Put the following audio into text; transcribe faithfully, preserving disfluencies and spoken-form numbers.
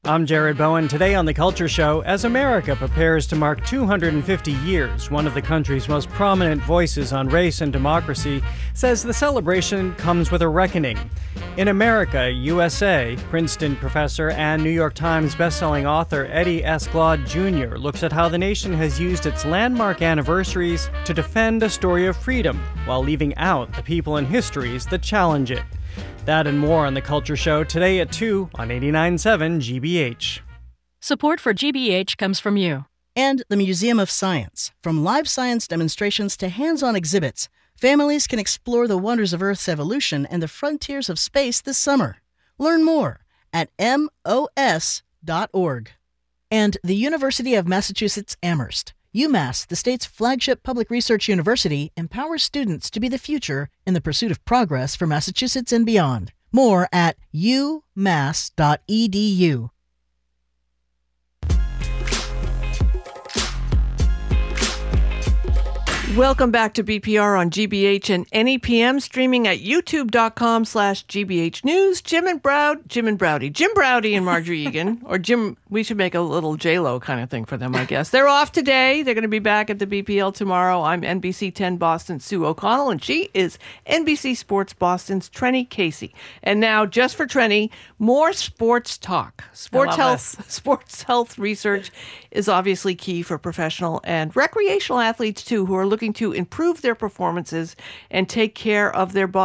I'm Jared Bowen. Today on The Culture Show, as America prepares to mark two hundred fifty years, one of the country's most prominent voices on race and democracy says the celebration comes with a reckoning. In America, U S A, Princeton professor and New York Times bestselling author Eddie S. Glaude Junior looks at how the nation has used its landmark anniversaries to defend a story of freedom while leaving out the people and histories that challenge it. That and more on The Culture Show today at two on eighty-nine point seven G B H. Support for G B H comes from you. And the Museum of Science. From live science demonstrations to hands-on exhibits, families can explore the wonders of Earth's evolution and the frontiers of space this summer. Learn more at M O S dot org. And the University of Massachusetts Amherst. UMass, the state's flagship public research university, empowers students to be the future in the pursuit of progress for Massachusetts and beyond. More at u mass dot e d u. Welcome back to B P R on G B H and N E P M, streaming at youtube.com slash GBH News. Jim and Browd, Jim and Browdy, Jim Browdy and Marjorie Egan, or Jim, we should make a little J-Lo kind of thing for them, I guess. They're off today. They're going to be back at the B P L tomorrow. I'm N B C ten Boston's Sue O'Connell, and she is N B C Sports Boston's Trenny Casey. And now, just for Trenny, more sports talk. Sports health, this. sports health research is obviously key for professional and recreational athletes, too, who are looking to improve their performances and take care of their body.